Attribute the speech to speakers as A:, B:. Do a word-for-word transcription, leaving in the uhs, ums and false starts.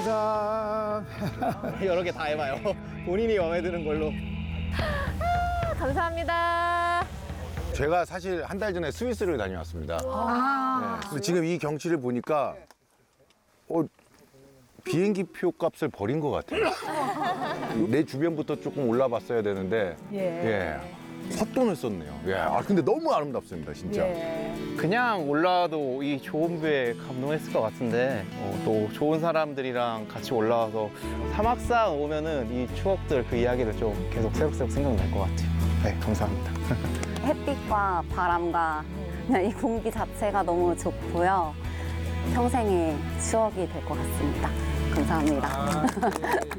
A: 짜잔.
B: 여러 개 다 해봐요. 본인이 마음에 드는 걸로.
C: 감사합니다.
A: 제가 사실 한 달 전에 스위스를 다녀왔습니다. 네. 근데 지금 이 경치를 보니까 어, 비행기 표 값을 버린 것 같아요. 내 주변부터 조금 올라봤어야 되는데 예. 헛돈을 썼네요. 예. 아 근데 너무 아름답습니다, 진짜.
B: 그냥 올라와도 이 좋은 뷰에 감동했을 것 같은데 어, 또 좋은 사람들이랑 같이 올라와서 사막산 오면은 이 추억들 그 이야기를 좀 계속 새록새록 생각날 것 같아요. 네, 감사합니다.
D: 햇빛과 바람과 그냥 이 공기 자체가 너무 좋고요. 평생의 추억이 될 것 같습니다. 감사합니다.